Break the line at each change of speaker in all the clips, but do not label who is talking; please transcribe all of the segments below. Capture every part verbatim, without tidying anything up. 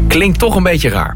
Klinkt toch een beetje raar.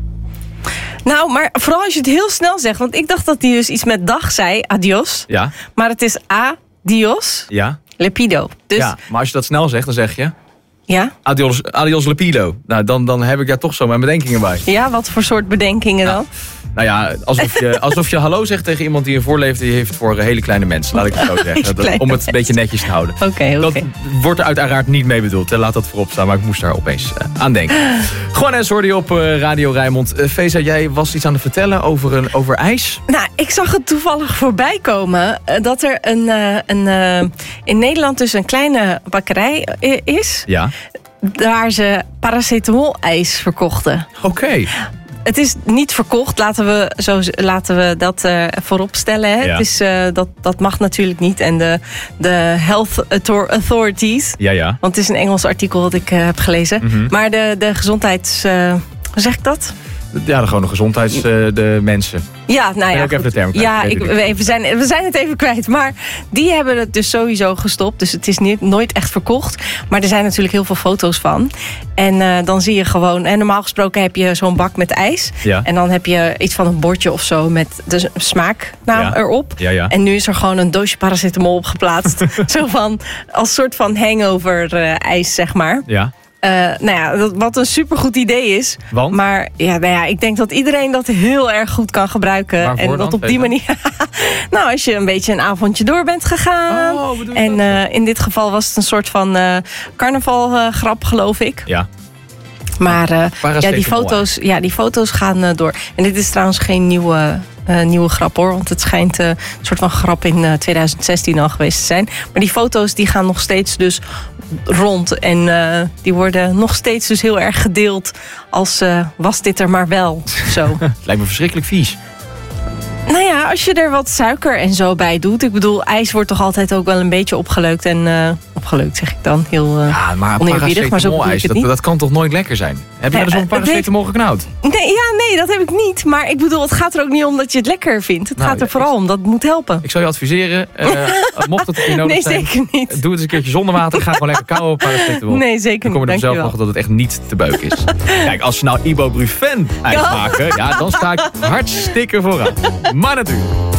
Nou, maar vooral als je het heel snel zegt. Want ik dacht dat hij dus iets met dag zei, adios.
Ja.
Maar het is adios
Ja.
lepido. Dus
Ja, maar als je dat snel zegt, dan zeg je...
ja,
Adios, adios lepido. Nou, dan, dan heb ik daar toch zo mijn bedenkingen bij.
ja, wat voor soort bedenkingen dan?
Nou ja, alsof je, alsof je hallo zegt tegen iemand die een voorleefde heeft voor hele kleine mensen. Laat ik het zo zeggen. Dat, om het een beetje netjes te houden.
Oké, oké.
Dat wordt er uiteraard niet mee bedoeld. Hè. Laat dat voorop staan, maar ik moest daar opeens uh, aan denken. Gewoon eens hoorde je op uh, Radio Rijnmond. Uh, Feza, jij was iets aan het vertellen over, een, over ijs?
Nou, ik zag het toevallig voorbij komen. Uh, dat er een, uh, een, uh, in Nederland dus een kleine bakkerij uh, is.
Ja.
Waar ze paracetamol-ijs verkochten.
Oké. Okay.
Het is niet verkocht, laten we, zo, laten we dat uh, voorop stellen. Hè?
Ja.
Het is, uh, dat, dat mag natuurlijk niet. En de, de health authorities...
Ja, ja.
Want het is een Engels artikel dat ik uh, heb gelezen.
Mm-hmm.
Maar de, de gezondheids... Uh, hoe zeg ik dat?
Ja, de gewone gezondheids... Uh, de mensen.
Ja, nou ja.
Ik even de term kwijt.
Ja, ik, we, we, zijn, we zijn het even kwijt. Maar die hebben het dus sowieso gestopt. Dus het is niet, nooit echt verkocht. Maar er zijn natuurlijk heel veel foto's van. En uh, dan zie je gewoon... En normaal gesproken heb je zo'n bak met ijs.
Ja.
En dan heb je iets van een bordje of zo met de smaaknaam ja. erop.
Ja, ja.
En nu is er gewoon een doosje paracetamol op geplaatst. Zo van, als soort van hangover uh, ijs, zeg maar.
Ja.
Uh, nou ja, wat een supergoed idee is.
Want?
Maar ja, nou ja, ik denk dat iedereen dat heel erg goed kan gebruiken.
Waarvoor
en dat
dan,
op die manier... nou, als je een beetje een avondje door bent gegaan.
Oh, bedoel je
en
dat?
uh, in dit geval was het een soort van uh, carnavalgrap, uh, geloof ik.
Ja.
Maar uh, ja, die foto's, ja, die foto's gaan uh, door. En dit is trouwens geen nieuwe... Uh, nieuwe grap hoor, want het schijnt uh, een soort van grap in uh, twintig zestien al geweest te zijn. Maar die foto's die gaan nog steeds dus rond en uh, die worden nog steeds dus heel erg gedeeld als uh, was dit er maar wel zo.
Het lijkt me verschrikkelijk vies.
Nou ja, als je er wat suiker en zo bij doet. Ik bedoel, ijs wordt toch altijd ook wel een beetje opgeleukt. En uh, opgeleukt zeg ik dan, heel uh,
ja, maar
oneerbiedig. Maar zo bedoel ik het
dat,
niet.
dat kan toch nooit lekker zijn? Heb je ja, er zo'n paracetamol geknauwd?
Nee, ja, nee, dat heb ik niet. Maar ik bedoel, het gaat er ook niet om dat je het lekker vindt. Het nou, gaat er vooral ik, om dat het moet helpen.
Ik zou je adviseren, uh, mocht het je nodig
nee,
zijn...
Nee, zeker niet.
Doe het eens een keertje zonder water. Ga gewoon lekker kauwen op paracetamol.
Nee, zeker niet.
Dan kom je er zelf nog dat het echt niet te buik is. Kijk, als ze nou ibuprofen ijs maken... ja, dan sta ik hartstikke vooraan. Maar natuurlijk...